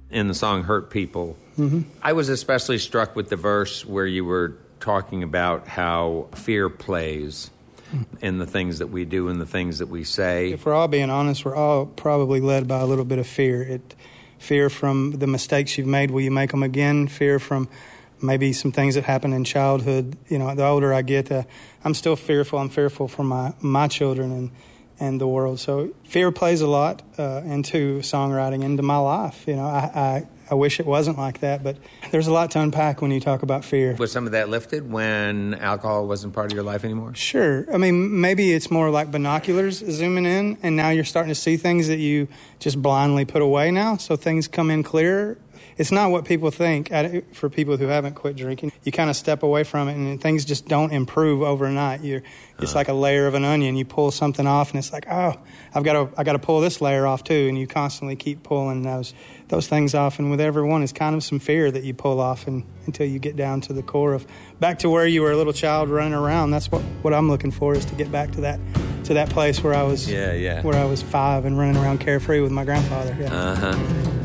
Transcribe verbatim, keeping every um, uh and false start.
in the song Hurt People. Mm-hmm. I was especially struck with the verse where you were talking about how fear plays in the things that we do and the things that we say. If we're all being honest, we're all probably led by a little bit of fear. It, fear from the mistakes you've made, will you make them again? Fear from maybe some things that happened in childhood. You know, the older I get, uh, I'm still fearful. I'm fearful for my, my children and, and the world. So fear plays a lot uh, into songwriting, into my life. You know, I, I I wish it wasn't like that, but there's a lot to unpack when you talk about fear. Was some of that lifted when alcohol wasn't part of your life anymore? Sure. I mean, maybe it's more like binoculars zooming in, and now you're starting to see things that you just blindly put away now, so things come in clearer. It's not what people think. For people who haven't quit drinking, you kind of step away from it, and things just don't improve overnight. You're, it's uh. like a layer of an onion. You pull something off, and it's like, oh, I've got to, I got to pull this layer off too. And you constantly keep pulling those those things off. And with everyone, it's kind of some fear that you pull off, and until you get down to the core of back to where you were a little child running around. That's what what I'm looking for, is to get back to that to that place where I was, yeah, yeah, where I was five and running around carefree with my grandfather. Yeah. Uh huh.